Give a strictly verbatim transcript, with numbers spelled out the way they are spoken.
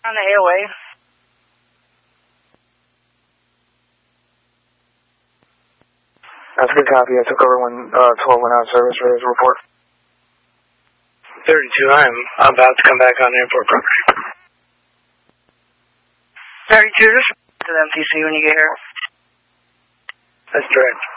On the A O A. That's a good copy. I took over when uh, twelve went out of service for his report. thirty-two, I'm about to come back on airport property. thirty-two, just to the M T C when you get here. That's direct.